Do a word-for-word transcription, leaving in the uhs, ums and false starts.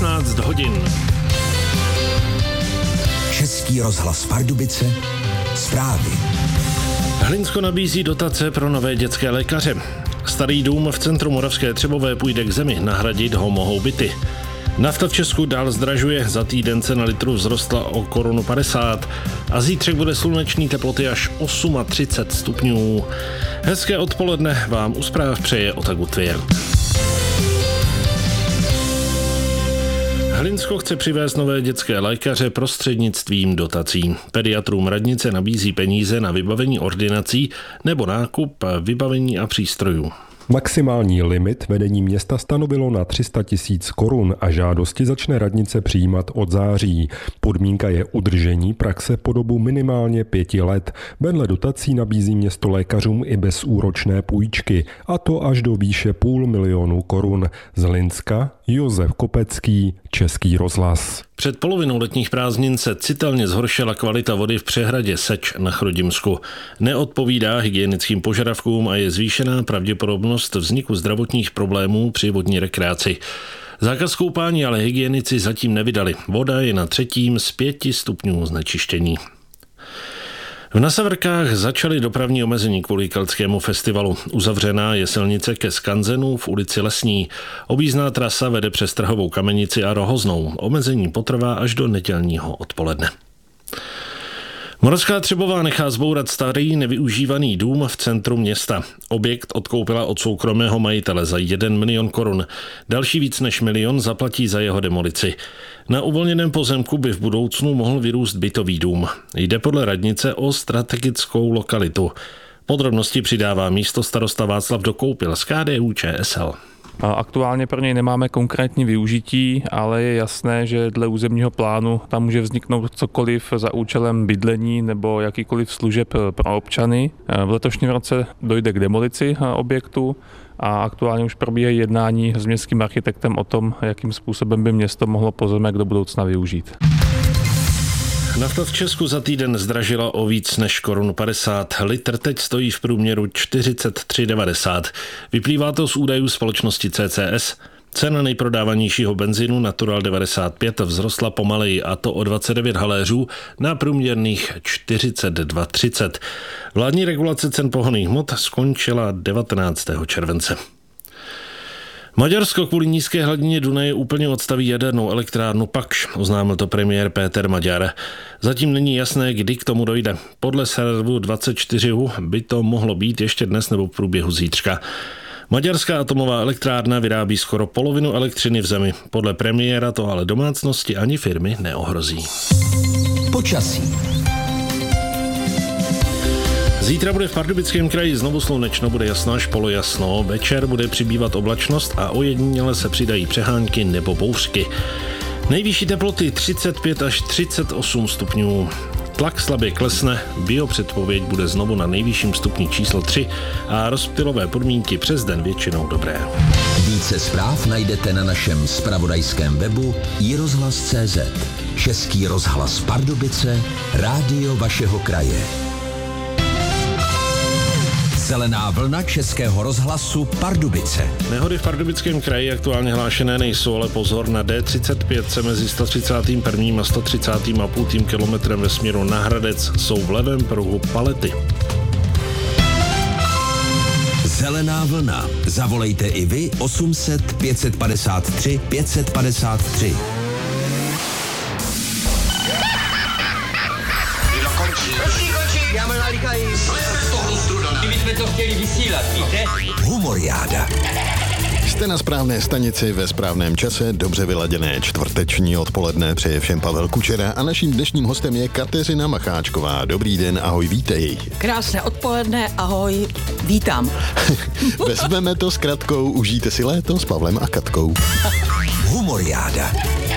šestnáct hodin. Český rozhlas Pardubice, zprávy. Hlinsko nabízí dotace pro nové dětské lékaře. Starý dům v centru Moravské Třebové půjde k zemi, nahradit ho mohou byty. Nafta v Česku dál zdražuje, za týden cena litru vzrostla o korunu padesát a zítřek bude slunečný, teploty až třicet osm stupňů. Hezké odpoledne vám u zpráv přeje Ota Gutwier. Hlinsko chce přivést nové dětské lékaře prostřednictvím dotací. Pediatrům radnice nabízí peníze na vybavení ordinací nebo nákup vybavení a přístrojů. Maximální limit vedení města stanovilo na tři sta tisíc korun a žádosti začne radnice přijímat od září. Podmínka je udržení praxe po dobu minimálně pěti let. Vedle dotací nabízí město lékařům i bezúročné půjčky, a to až do výše půl milionu korun. Z Hlinska Josef Kopecký, Český rozhlas. Před polovinou letních prázdnin se citelně zhoršila kvalita vody v přehradě Seč na Chrudimsku. Neodpovídá hygienickým požadavkům a je zvýšená pravděpodobnost vzniku zdravotních problémů při vodní rekreaci. Zákaz koupání ale hygienici zatím nevydali. Voda je na třetím z pěti stupňů znečištění. V Nasavrkách začaly dopravní omezení kvůli keltskému festivalu. Uzavřená je silnice ke Skanzenu v ulici Lesní. Objízdná trasa vede přes Trhovou Kamenici a Rohoznou. Omezení potrvá až do nedělního odpoledne. Moravská Třebová nechá zbourat starý nevyužívaný dům v centru města. Objekt odkoupila od soukromého majitele za jeden milion korun. Další víc než milion zaplatí za jeho demolici. Na uvolněném pozemku by v budoucnu mohl vyrůst bytový dům. Jde podle radnice o strategickou lokalitu. Podrobnosti přidává místostarosta Václav Dokoupil z K D U Č S L. Aktuálně pro něj nemáme konkrétní využití, ale je jasné, že dle územního plánu tam může vzniknout cokoliv za účelem bydlení nebo jakýkoliv služeb pro občany. V letošním roce dojde k demolici objektu a aktuálně už probíhají jednání s městským architektem o tom, jakým způsobem by město mohlo pozemek do budoucna využít. Nafta v Česku za týden zdražila o víc než korunu padesát. Litr teď stojí v průměru čtyřicet tři devadesát. Vyplývá to z údajů společnosti C C S. Cena nejprodávanějšího benzínu Natural devadesát pět vzrostla pomaleji, a to o dvacet devět haléřů na průměrných čtyřicet dva třicet. Vládní regulace cen pohonných hmot skončila devatenáctého července. Maďarsko kvůli nízké hladině Dunaje úplně odstaví jadernou elektrárnu Pakš, oznámil to premiér Péter Maďar. Zatím není jasné, kdy k tomu dojde. Podle serveru dvacet čtyři by to mohlo být ještě dnes nebo v průběhu zítřka. Maďarská atomová elektrárna vyrábí skoro polovinu elektřiny v zemi. Podle premiéra to ale domácnosti ani firmy neohrozí. Počasí. Zítra bude v Pardubickém kraji znovu slunečno, bude jasno až polojasno, večer bude přibývat oblačnost a ojediněle se přidají přehánky nebo bouřky. Nejvyšší teploty třicet pět až třicet osm stupňů. Tlak slabě klesne, biopředpověď bude znovu na nejvyšším stupni číslo tři a rozptylové podmínky přes den většinou dobré. Více zpráv najdete na našem zpravodajském webu i rozhlas tečka cé zet. Český rozhlas Pardubice, rádio vašeho kraje. Zelená vlna Českého rozhlasu Pardubice. Nehody v Pardubickém kraji aktuálně hlášené nejsou, ale pozor na D třicet pět se mezi sto třicátým prvním a sto třicátým a půl kilometrem ve směru na Hradec jsou v levém pruhu palety. Zelená vlna. Zavolejte i vy osm set pět padesát tři pět padesát tři. To chtěli vysílat, víte? Humoriáda. Jste na správné stanici ve správném čase, dobře vyladěné čtvrteční odpoledne přeje všem Pavel Kučera a naším dnešním hostem je Kateřina Macháčková. Dobrý den, ahoj, vítej. Krásné odpoledne, ahoj, vítám. Vezmeme to s Kratkou, užijte si léto s Pavlem a Katkou. Humoriáda.